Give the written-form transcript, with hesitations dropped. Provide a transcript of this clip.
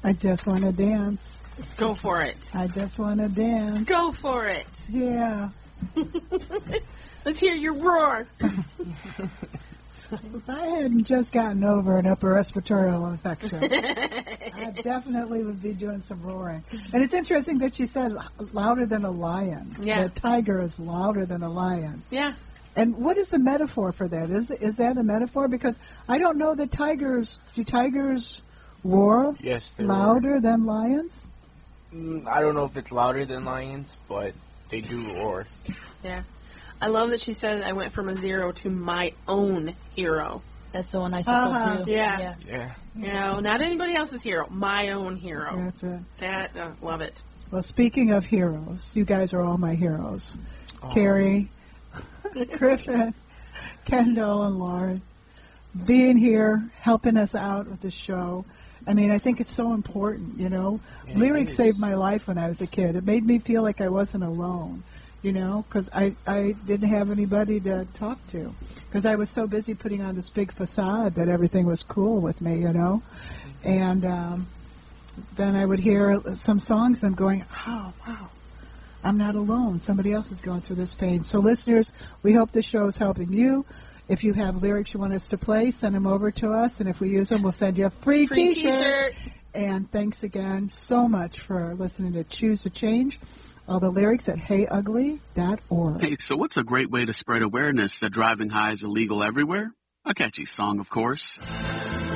I just want to dance. Go for it. I just want to dance. Go for it. Yeah. Let's hear your roar. If I hadn't just gotten over an upper respiratory infection, I definitely would be doing some roaring. And it's interesting that you said louder than a lion. Yeah. The tiger is louder than a lion. Yeah. And what is the metaphor for that? Is that a metaphor? Because I don't know that do tigers roar Yes, they louder than lions? I don't know if it's louder than lions, but they do roar. Yeah. I love that she said I went from a 0 to my own hero. That's the one I circled too. Yeah. Yeah. You know, not anybody else's hero. My own hero. That's it. That, love it. Well, speaking of heroes, you guys are all my heroes. Carrie, Griffin, Kendall, and Lauren, being here, helping us out with the show. I mean, I think it's so important, you know. Yeah, Lyrics saved my life when I was a kid. It made me feel like I wasn't alone, you know, because I didn't have anybody to talk to. Because I was so busy putting on this big facade that everything was cool with me, you know. And then I would hear some songs and I'm going, oh, wow, I'm not alone. Somebody else is going through this pain. So, listeners, we hope this show is helping you. If you have lyrics you want us to play, send them over to us. And if we use them, we'll send you a free T-shirt. And thanks again so much for listening to Choose to Change. All the lyrics at heyugly.org. Hey, so what's a great way to spread awareness that driving high is illegal everywhere? A catchy song, of course.